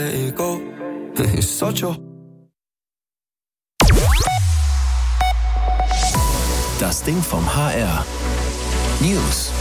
Das Ding vom HR. News.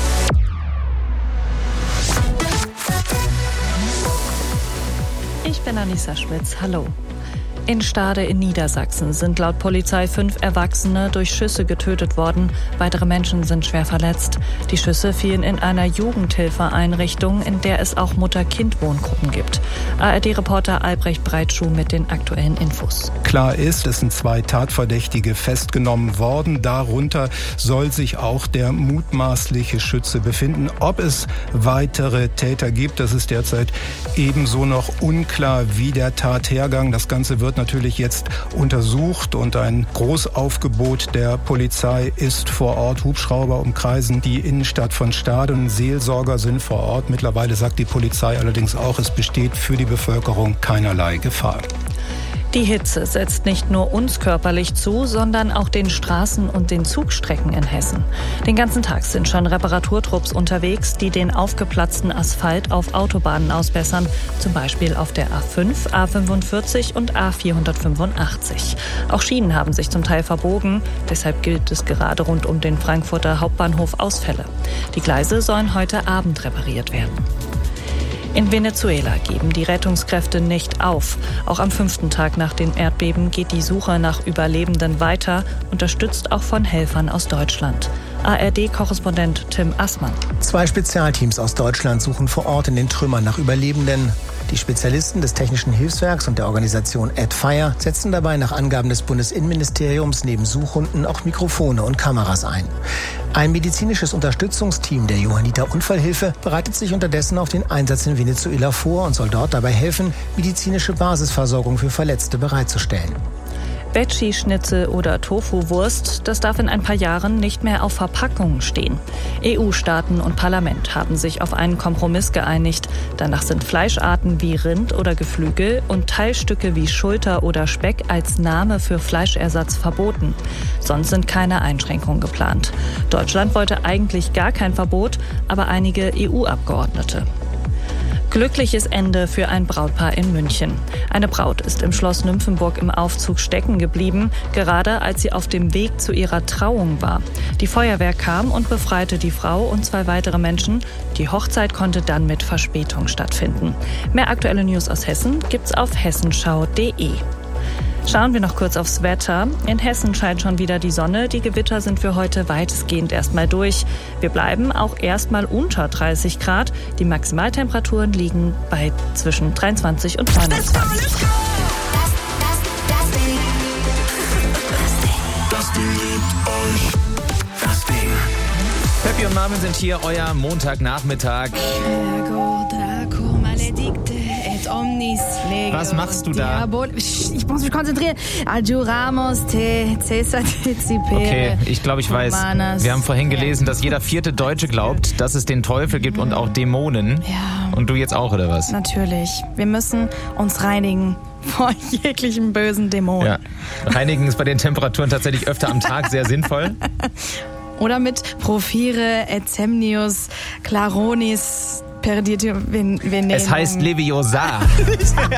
Ich bin Anissa Schmitz. Hallo. In Stade in Niedersachsen sind laut Polizei 5 Erwachsene durch Schüsse getötet worden. Weitere Menschen sind schwer verletzt. Die Schüsse fielen in einer Jugendhilfeeinrichtung, in der es auch Mutter-Kind-Wohngruppen gibt. ARD-Reporter Albrecht Breitschuh mit den aktuellen Infos. Klar ist, es sind 2 Tatverdächtige festgenommen worden. Darunter soll sich auch der mutmaßliche Schütze befinden. Ob es weitere Täter gibt, das ist derzeit ebenso noch unklar wie der Tathergang. Das Ganze wird natürlich jetzt untersucht und ein Großaufgebot der Polizei ist vor Ort. Hubschrauber umkreisen die Innenstadt von Stade und Seelsorger sind vor Ort. Mittlerweile sagt die Polizei allerdings auch, es besteht für die Bevölkerung keinerlei Gefahr. Die Hitze setzt nicht nur uns körperlich zu, sondern auch den Straßen und den Zugstrecken in Hessen. Den ganzen Tag sind schon Reparaturtrupps unterwegs, die den aufgeplatzten Asphalt auf Autobahnen ausbessern, zum Beispiel auf der A5, A45 und A485. Auch Schienen haben sich zum Teil verbogen, deshalb gilt es gerade rund um den Frankfurter Hauptbahnhof Ausfälle. Die Gleise sollen heute Abend repariert werden. In Venezuela geben die Rettungskräfte nicht auf. Auch am 5. Tag nach dem Erdbeben geht die Suche nach Überlebenden weiter, unterstützt auch von Helfern aus Deutschland. ARD-Korrespondent Tim Assmann. 2 Spezialteams aus Deutschland suchen vor Ort in den Trümmern nach Überlebenden. Die Spezialisten des Technischen Hilfswerks und der Organisation AdFire setzen dabei nach Angaben des Bundesinnenministeriums neben Suchhunden auch Mikrofone und Kameras ein. Ein medizinisches Unterstützungsteam der Johanniter Unfallhilfe bereitet sich unterdessen auf den Einsatz in Venezuela vor und soll dort dabei helfen, medizinische Basisversorgung für Verletzte bereitzustellen. Veggie-Schnitzel oder Tofu-Wurst, das darf in ein paar Jahren nicht mehr auf Verpackungen stehen. EU-Staaten und Parlament haben sich auf einen Kompromiss geeinigt. Danach sind Fleischarten wie Rind oder Geflügel und Teilstücke wie Schulter oder Speck als Name für Fleischersatz verboten. Sonst sind keine Einschränkungen geplant. Deutschland wollte eigentlich gar kein Verbot, aber einige EU-Abgeordnete. Glückliches Ende für ein Brautpaar in München. Eine Braut ist im Schloss Nymphenburg im Aufzug stecken geblieben, gerade als sie auf dem Weg zu ihrer Trauung war. Die Feuerwehr kam und befreite die Frau und 2 weitere Menschen. Die Hochzeit konnte dann mit Verspätung stattfinden. Mehr aktuelle News aus Hessen gibt's auf hessenschau.de. Schauen wir noch kurz aufs Wetter. In Hessen scheint schon wieder die Sonne. Die Gewitter sind für heute weitestgehend erstmal durch. Wir bleiben auch erstmal unter 30 Grad. Die Maximaltemperaturen liegen bei zwischen 23 und 29. Das Ding liebt euch. Das Ding. Peppi und Marvin sind hier, euer Montagnachmittag. Was machst du da? Ich muss mich konzentrieren. Adjuramos te Cesar te Cipere. Okay, ich glaube, ich weiß. Wir haben vorhin gelesen, dass jeder 4. Deutsche glaubt, dass es den Teufel gibt und auch Dämonen. Ja. Und du jetzt auch, oder was? Natürlich. Wir müssen uns reinigen vor jeglichen bösen Dämonen. Ja. Reinigen ist bei den Temperaturen tatsächlich öfter am Tag sehr sinnvoll. Oder mit Profire, Etsemnius, Claronis, Perditio, Venenum. Es heißt Leviosa.